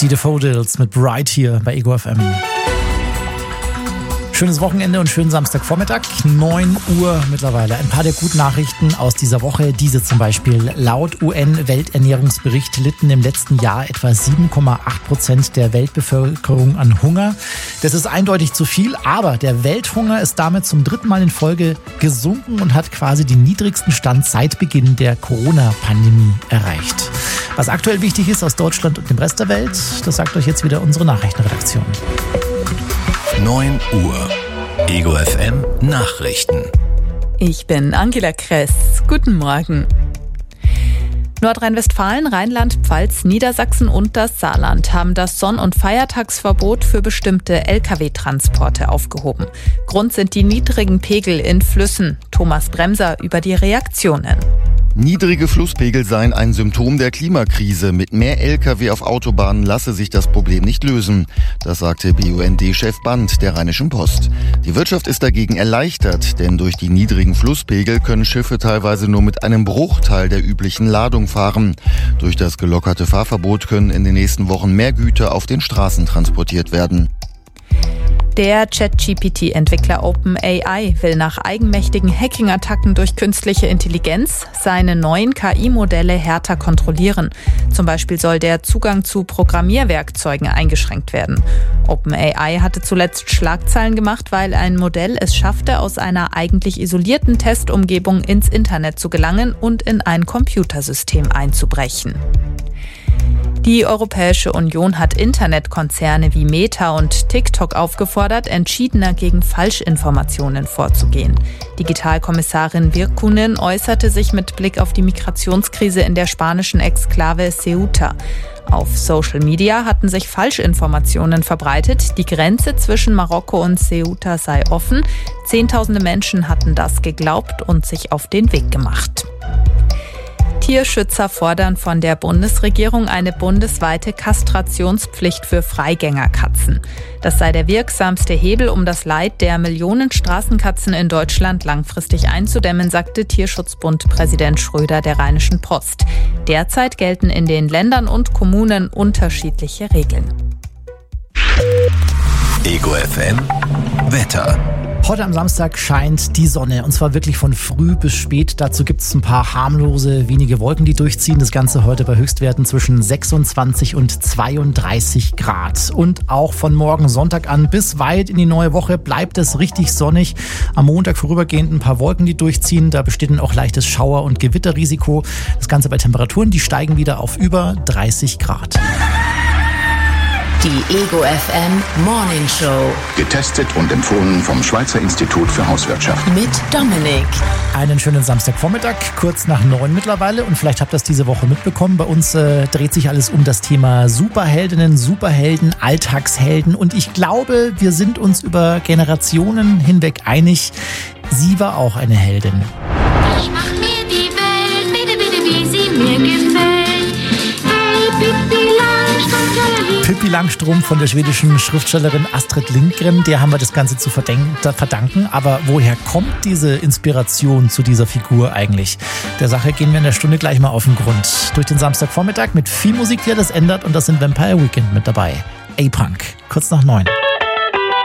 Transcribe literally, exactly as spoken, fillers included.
Die Daffodils mit Bright hier bei Ego F M. Schönes Wochenende und schönen Samstagvormittag, neun Uhr mittlerweile. Ein paar der guten Nachrichten aus dieser Woche. Diese zum Beispiel. Laut U N-Welternährungsbericht litten im letzten Jahr etwa sieben Komma acht Prozent der Weltbevölkerung an Hunger. Das ist eindeutig zu viel, aber der Welthunger ist damit zum dritten Mal in Folge gesunken und hat quasi den niedrigsten Stand seit Beginn der Corona-Pandemie erreicht. Was aktuell wichtig ist aus Deutschland und dem Rest der Welt, das sagt euch jetzt wieder unsere Nachrichtenredaktion. neun Uhr. Ego F M Nachrichten. Ich bin Angela Kress. Guten Morgen. Nordrhein-Westfalen, Rheinland-Pfalz, Niedersachsen und das Saarland haben das Sonn- und Feiertagsverbot für bestimmte L K W-Transporte aufgehoben. Grund sind die niedrigen Pegel in Flüssen. Thomas Bremser über die Reaktionen. Niedrige Flusspegel seien ein Symptom der Klimakrise. Mit mehr L K W auf Autobahnen lasse sich das Problem nicht lösen. Das sagte B U N D-Chef Band der Rheinischen Post. Die Wirtschaft ist dagegen erleichtert, denn durch die niedrigen Flusspegel können Schiffe teilweise nur mit einem Bruchteil der üblichen Ladung fahren. Durch das gelockerte Fahrverbot können in den nächsten Wochen mehr Güter auf den Straßen transportiert werden. Der ChatGPT-Entwickler OpenAI will nach eigenmächtigen Hacking-Attacken durch künstliche Intelligenz seine neuen K I-Modelle härter kontrollieren. Zum Beispiel soll der Zugang zu Programmierwerkzeugen eingeschränkt werden. OpenAI hatte zuletzt Schlagzeilen gemacht, weil ein Modell es schaffte, aus einer eigentlich isolierten Testumgebung ins Internet zu gelangen und in ein Computersystem einzubrechen. Die Europäische Union hat Internetkonzerne wie Meta und TikTok aufgefordert, entschiedener gegen Falschinformationen vorzugehen. Digitalkommissarin Virkkunen äußerte sich mit Blick auf die Migrationskrise in der spanischen Exklave Ceuta. Auf Social Media hatten sich Falschinformationen verbreitet, die Grenze zwischen Marokko und Ceuta sei offen. Zehntausende Menschen hatten das geglaubt und sich auf den Weg gemacht. Tierschützer fordern von der Bundesregierung eine bundesweite Kastrationspflicht für Freigängerkatzen. Das sei der wirksamste Hebel, um das Leid der Millionen Straßenkatzen in Deutschland langfristig einzudämmen, sagte Tierschutzbund-Präsident Schröder der Rheinischen Post. Derzeit gelten in den Ländern und Kommunen unterschiedliche Regeln. Ego F M Wetter. Heute am Samstag scheint die Sonne und zwar wirklich von früh bis spät. Dazu gibt es ein paar harmlose, wenige Wolken, die durchziehen. Das Ganze heute bei Höchstwerten zwischen sechsundzwanzig und zweiunddreißig Grad. Und auch von morgen Sonntag an bis weit in die neue Woche bleibt es richtig sonnig. Am Montag vorübergehend ein paar Wolken, die durchziehen. Da besteht dann auch leichtes Schauer- und Gewitterrisiko. Das Ganze bei Temperaturen, die steigen wieder auf über dreißig Grad. Die Ego F M Morning Show. Getestet und empfohlen vom Schweizer Institut für Hauswirtschaft. Mit Dominik. Einen schönen Samstagvormittag, kurz nach neun mittlerweile. Und vielleicht habt ihr das diese Woche mitbekommen. Bei uns äh, dreht sich alles um das Thema Superheldinnen, Superhelden, Alltagshelden. Und ich glaube, wir sind uns über Generationen hinweg einig. Sie war auch eine Heldin. Ich mach mir die Welt, bitte, bitte, wie sie mir gefällt. Hey, Pippi Langstrumpf. Pippi Langstrumpf von der schwedischen Schriftstellerin Astrid Lindgren, der haben wir das Ganze zu verdanken. Aber woher kommt diese Inspiration zu dieser Figur eigentlich? Der Sache gehen wir in der Stunde gleich mal auf den Grund. Durch den Samstagvormittag mit viel Musik, die das ändert, und das sind Vampire Weekend mit dabei. A-Punk, kurz nach neun.